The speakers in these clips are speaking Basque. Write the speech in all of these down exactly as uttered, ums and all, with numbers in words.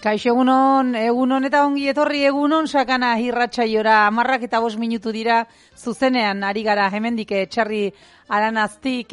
Kaixo egunon, egunon eta ongi etorri egunon sakana irratsaiora hamarrak eta bost minutu dira zuzenean ari gara hemendik Txarri Aranaztik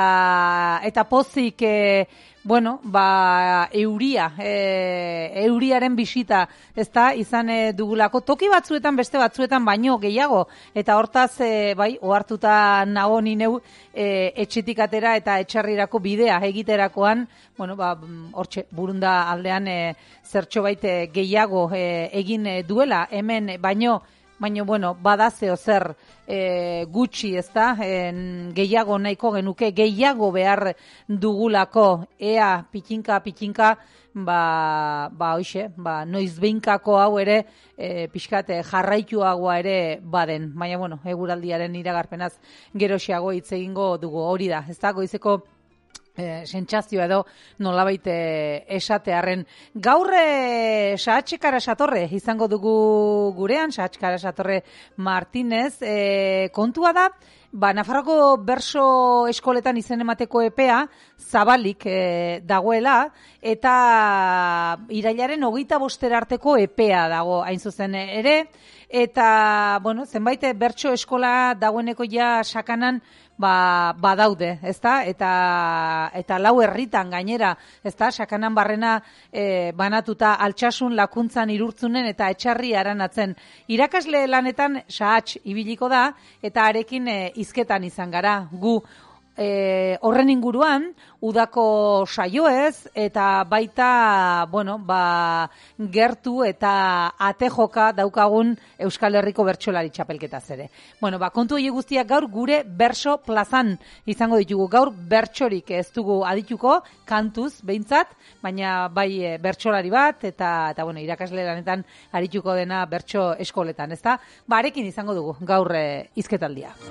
eta eta pozik e, bueno, ba euria, e, euriaren bisita, ezta izan e, dugulako toki batzuetan beste batzuetan baino gehiago eta hortaz e, bai ohartuta nago ni neu e, etxetik atera eta Etxarrirako bidea egiterakoan, bueno, ba hortxe Burunda aldean e, zertxo baite gehiago e, egin e, duela hemen baino baina, bueno, bada zeo zer e, gutxi, ezta, en, gehiago nahiko genuke, gehiago behar dugulako, ea, pitinka, pitinka, ba, ba, hoxe, ba, noiz behinkako hau ere, e, pixkate jarraituagoa ere baden. Baina, bueno, eguraldiaren iragarpenaz geroxiago hitz egingo dugu, hori da, ezta, goizeko E, sentsazio edo nolabait e, esatearren. Gaur e, Sahatxekara Satorre izango dugu gurean, Sahatxekara Satorre Martinez. E, kontua da, ba, Nafarroko berso eskoletan izen emateko epea zabalik e, dagoela, eta irailaren hogeita bostera arteko epea dago hain zuzen ere, eta, bueno, zenbait bertso eskola dagoeneko ja sakanan ba badaude, ezta? Eta eta lau herritan gainera, ezta? Sakanan barrena e, banatuta Altsasun, Lakuntzan, Irurtzunen eta Etxarri Aranatzen. Irakasle lanetan Sahatx ibiliko da eta arekin e, hizketan izan gara gu. E, horren inguruan udako saioez eta baita, bueno, ba, gertu eta atejoka daukagun Euskal Herriko bertsolari txapelketaz ere. Bueno, ba, kontu hori guztiak gaur gure berso plazan izango ditugu. Gaur bertsorik ez dugu adituko, kantuz behintzat, baina bai e, bertsolari bat eta, eta bueno, irakasle lanetan arituko dena bertso eskoletan, ezta? Ba, arekin izango dugu gaur e, hizketaldia.